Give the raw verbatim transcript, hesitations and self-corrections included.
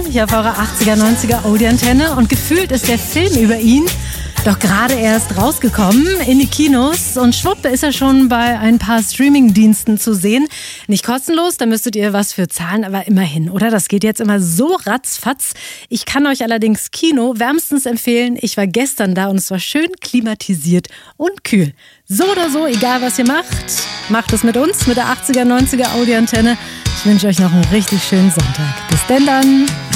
hier auf eurer achtziger, neunziger Audi-Antenne. Und gefühlt ist der Film über ihn doch gerade erst rausgekommen in die Kinos. Und schwupp ist er schon bei ein paar Streaming-Diensten zu sehen. Nicht kostenlos, da müsstet ihr was für zahlen, aber immerhin, oder? Das geht jetzt immer so ratzfatz. Ich kann euch allerdings Kino wärmstens empfehlen. Ich war gestern da und es war schön klimatisiert und kühl. So oder so, egal was ihr macht, macht es mit uns, mit der achtziger, neunziger Audi-Antenne. Ich wünsche euch noch einen richtig schönen Sonntag. Bis denn dann.